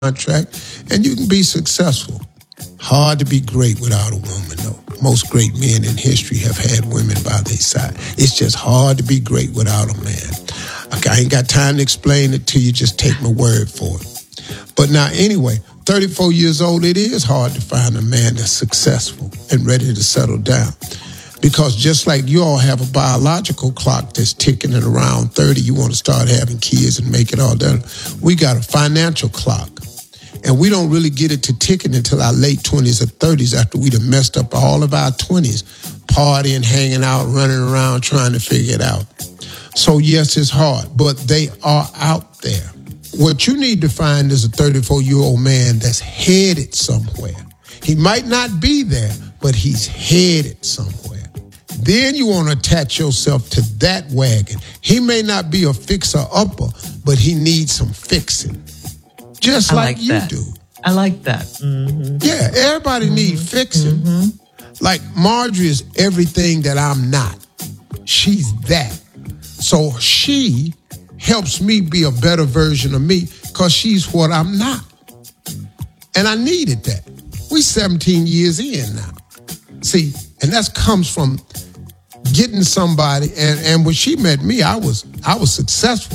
contract, and you can be successful. Hard to be great without a woman, though. Most great men in history have had women by their side. It's just hard to be great without a man. I ain't got time to explain it to you. Just take my word for it. But now, anyway, 34 years old, it is hard to find a man that's successful and ready to settle down. Because just like you all have a biological clock that's ticking at around 30, you want to start having kids and make it all done. We got a financial clock. And we don't really get it to ticking until our late 20s or 30s after we'd have messed up all of our 20s, partying, hanging out, running around, trying to figure it out. So yes, it's hard, but they are out there. What you need to find is a 34-year-old man that's headed somewhere. He might not be there, but he's headed somewhere. Then you want to attach yourself to that wagon. He may not be a fixer-upper, but he needs some fixing. Just like you do. I like that. Mm-hmm. Yeah, everybody needs fixing. Mm-hmm. Like Marjorie is everything that I'm not. She's that. So she helps me be a better version of me because she's what I'm not. And I needed that. We 17 years in now. See, and that comes from getting somebody. And when she met me, I was successful.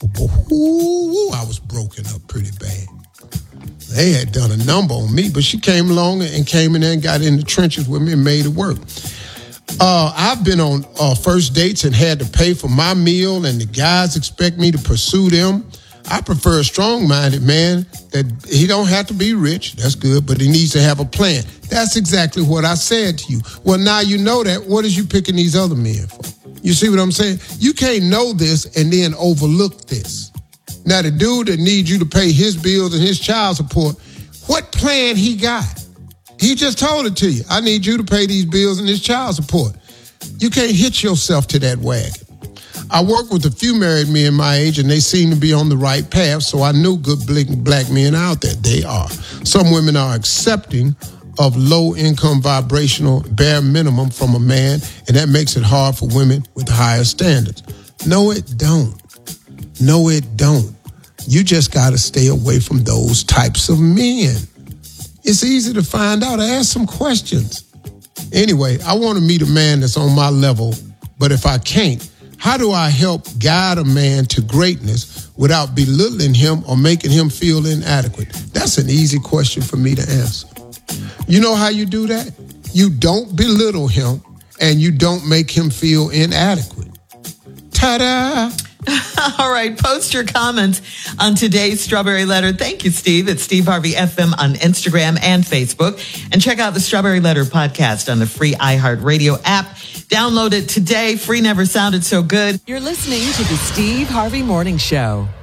Ooh, I was broken up pretty bad. They had done a number on me, but she came along and came in there and got in the trenches with me and made it work. I've been on first dates and had to pay for my meal, and the guys expect me to pursue them. I prefer a strong-minded man that he don't have to be rich. That's good, but he needs to have a plan. That's exactly what I said to you. Well, now you know that. What is you picking these other men for? You see what I'm saying? You can't know this and then overlook this. Now, the dude that needs you to pay his bills and his child support, what plan he got? He just told it to you. I need you to pay these bills and his child support. You can't hitch yourself to that wagon. I work with a few married men my age, and they seem to be on the right path, so I knew good black men out there. They are. Some women are accepting of low-income vibrational bare minimum from a man, and that makes it hard for women with higher standards. No, it don't. No, it don't. You just got to stay away from those types of men. It's easy to find out. Ask some questions. Anyway, I want to meet a man that's on my level, but if I can't, how do I help guide a man to greatness without belittling him or making him feel inadequate? That's an easy question for me to answer. You know how you do that? You don't belittle him and you don't make him feel inadequate. Ta-da! All right, post your comments on today's Strawberry Letter. Thank you, Steve. It's Steve Harvey FM on Instagram and Facebook. And check out the Strawberry Letter podcast on the free iHeartRadio app. Download it today. Free never sounded so good. You're listening to the Steve Harvey Morning Show.